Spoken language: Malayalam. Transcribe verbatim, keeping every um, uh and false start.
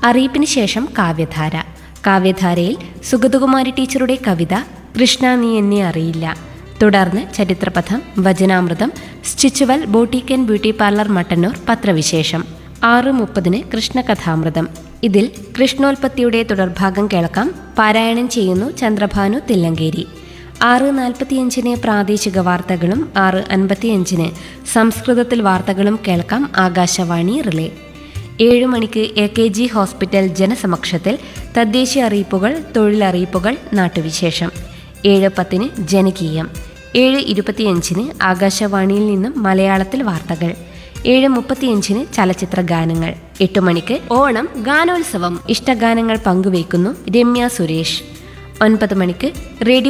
അറിയിപ്പിന് ശേഷം കാവ്യധാര. കാവ്യധാരയിൽ സുഗതകുമാരി ടീച്ചറുടെ കവിത കൃഷ്ണ നീ എന്നെ അറിയില്ല. തുടർന്ന് ചരിത്രപഥം, വചനാമൃതം, സ്റ്റിച്ചുവൽ boutique and beauty parlour Mattannur പത്രവിശേഷം. ആറ് മുപ്പതിന് കൃഷ്ണകഥാമൃതം. ഇതിൽ കൃഷ്ണോൽപത്തിയുടെ തുടർഭാഗം കേൾക്കാം. പാരായണം ചെയ്യുന്നു ചന്ദ്രഭാനു തില്ലങ്കേരി. ആറ് നാൽപ്പത്തിയഞ്ചിന് പ്രാദേശിക വാർത്തകളും ആറ് അൻപത്തിയഞ്ചിന് സംസ്കൃതത്തിൽ വാർത്തകളും കേൾക്കാം. ആകാശവാണി റിലേ. ഏഴു മണിക്ക് എ കെ ജി ഹോസ്പിറ്റൽ ജനസമക്ഷത്തിൽ തദ്ദേശീയ അറിയിപ്പുകൾ, തൊഴിലറിയിപ്പുകൾ, നാട്ടുവിശേഷം. ഏഴ് പത്തിന് ജനകീയം. ഏഴ് ഇരുപത്തിയഞ്ചിന് ആകാശവാണിയിൽ നിന്നും മലയാളത്തിൽ വാർത്തകൾ. ഏഴ് മുപ്പത്തിയഞ്ചിന് ചലച്ചിത്ര ഗാനങ്ങൾ. എട്ട് മണിക്ക് ഓണം ഗാനോത്സവം. ഇഷ്ടഗാനങ്ങൾ പങ്കുവയ്ക്കുന്നു രമ്യ സുരേഷ്. ഒൻപത് മണിക്ക് റേഡിയോ